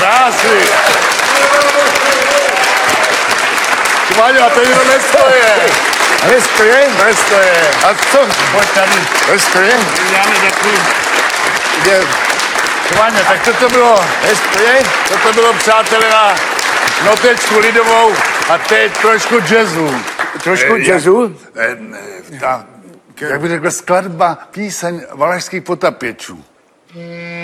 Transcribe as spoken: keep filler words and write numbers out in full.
Krásný. Váňo, a to jenom nestoje. Nestoje? Nestoje. A co? Pojď tady. Nestoje? Já mi takový. Kde? Váňo, tak to to bylo. Nestoje? To to bylo, přátelé, na notečku lidovou a teď trošku jazzu. Trošku Eh, jazzu? Eh, eh, ta, jak bych řekl, skladba, píseň Valašských potapěčů.